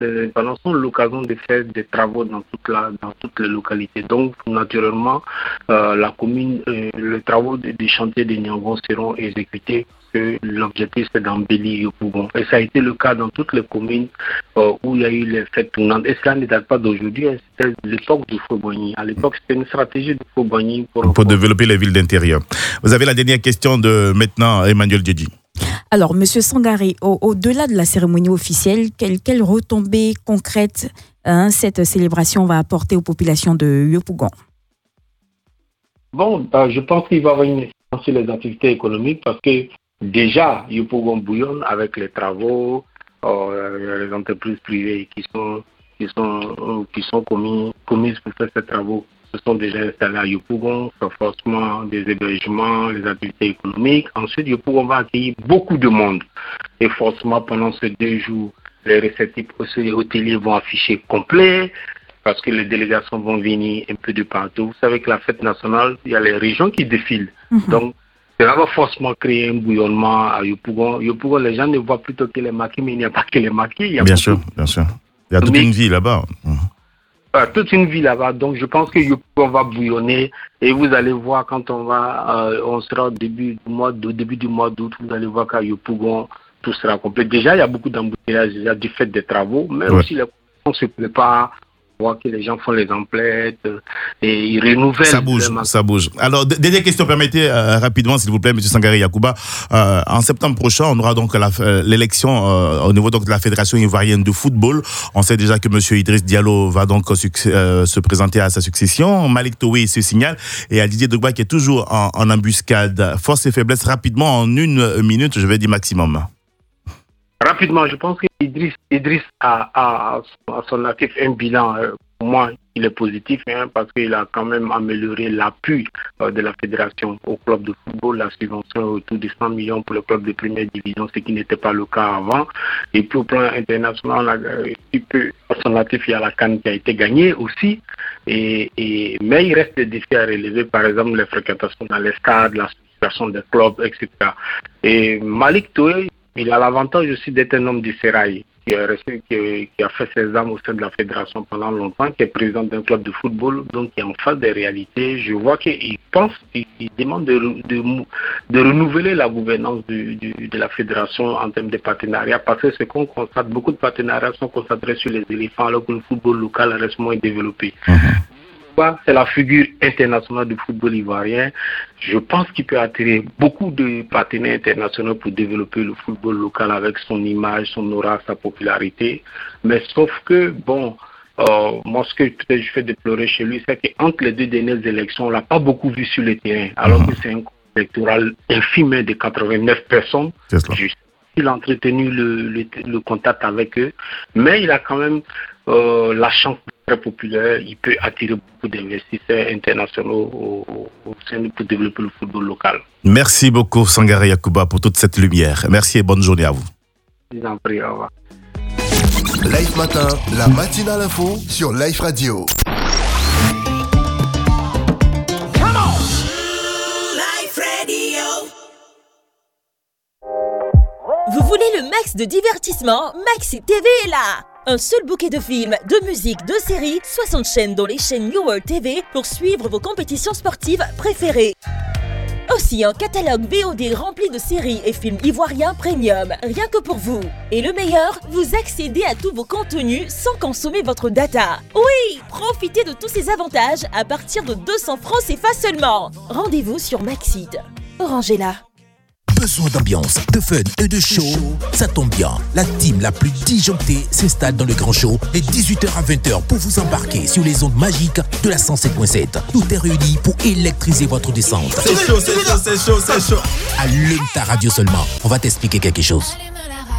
les indépendants sont l'occasion de faire des travaux dans toutes les localités. Donc, naturellement, la commune, les travaux des chantiers de Niangon seront exécutés. Que l'objectif c'est d'embellir Yopougon. Et ça a été le cas dans toutes les communes où il y a eu les fêtes tournantes. Et cela ne date pas d'aujourd'hui, c'était l'époque du Faux-Boigny. À l'époque, c'était une stratégie du Faux-Boigny pour développer les villes d'intérieur. Vous avez la dernière question de maintenant Emmanuel Djedji. Alors, Monsieur Sangaré, au-delà de la cérémonie officielle, quelles retombées concrètes cette célébration va apporter aux populations de Yopougon? Bon, je pense qu'il va y avoir une incidence sur les activités économiques parce que déjà, Yopougon bouillonne avec les travaux, les entreprises privées qui sont commises pour faire ces travaux se sont déjà installées à Yopougon, forcément des hébergements, les activités économiques. Ensuite, Yopougon va accueillir beaucoup de monde. Et forcément, pendant ces 2 jours, les réceptifs hôteliers vont afficher complet parce que les délégations vont venir un peu de partout. Vous savez que la fête nationale, il y a les régions qui défilent. Donc, ça va forcément créer un bouillonnement à Yopougon. Yopougon, les gens ne voient plutôt que les maquis, mais il n'y a pas que les maquis. Bien sûr. Il y a toute une vie là-bas. Toute une vie là-bas. Donc, je pense que Yopougon va bouillonner. Et vous allez voir quand on sera au début du mois d'août, vous allez voir qu'à Yopougon, tout sera complet. Déjà, il y a beaucoup d'embouteillages déjà du fait des travaux, mais aussi les gens se préparent. Voit que les gens font les emplettes et ils renouvellent. Ça bouge. Alors, dernière question, permettez rapidement, s'il vous plaît, M. Sangaré Yacouba. En septembre prochain, on aura donc l'élection au niveau donc de la Fédération ivoirienne de football. On sait déjà que M. Idriss Diallo va donc se présenter à sa succession. Malick Touré se signale et à Didier Drogba qui est toujours en embuscade. Force et faiblesse, rapidement, en 1 minute, je vais dire maximum. Rapidement, je pense que Idriss a à son actif un bilan, pour moi, il est positif parce qu'il a quand même amélioré l'appui de la fédération au club de football, la subvention autour de 100 millions pour le club de première division, ce qui n'était pas le cas avant. Et puis au plan international, à son actif, il y a la CAN qui a été gagnée aussi. Mais il reste des défis à relever, par exemple les fréquentations dans les stades, la situation des clubs, etc. Et Malick Touré, il a l'avantage aussi d'être un homme du sérail qui a fait ses armes au sein de la fédération pendant longtemps, qui est président d'un club de football, donc qui est en face des réalités. Je vois qu'il demande de renouveler la gouvernance de la fédération en termes de partenariat, parce que ce qu'on constate, beaucoup de partenariats sont concentrés sur les éléphants, alors que le football local reste moins développé. C'est la figure internationale du football ivoirien. Je pense qu'il peut attirer beaucoup de partenaires internationaux pour développer le football local avec son image, son aura, sa popularité. Mais sauf que, moi, ce que peut-être je fais déplorer chez lui, c'est qu'entre les 2 dernières élections, on ne l'a pas beaucoup vu sur le terrain, alors que c'est un corps électoral infime de 89 personnes. Il a entretenu le contact avec eux, mais il a quand même la chance très populaire. Il peut attirer beaucoup d'investisseurs internationaux au sein pour développer le football local. Merci beaucoup Sangaré Yacouba pour toute cette lumière. Merci et bonne journée à vous. Je vous en prie, au revoir. Life Matin, la matinale info sur Life Radio. Vous voulez le max de divertissement? Maxi TV est là! Un seul bouquet de films, de musique, de séries, 60 chaînes dont les chaînes New World TV pour suivre vos compétitions sportives préférées. Aussi un catalogue VOD rempli de séries et films ivoiriens premium, rien que pour vous. Et le meilleur, vous accédez à tous vos contenus sans consommer votre data. Oui, profitez de tous ces avantages à partir de 200 francs CFA seulement. Rendez-vous sur Maxid. Orange est là. Besoin d'ambiance, de fun et de show? Ça tombe bien, la team la plus disjonctée s'installe dans le grand show les 18h à 20h pour vous embarquer sur les ondes magiques de la 107.7. Tout est réuni pour électriser votre descente. C'est chaud. Allume ta radio seulement, on va t'expliquer quelque chose.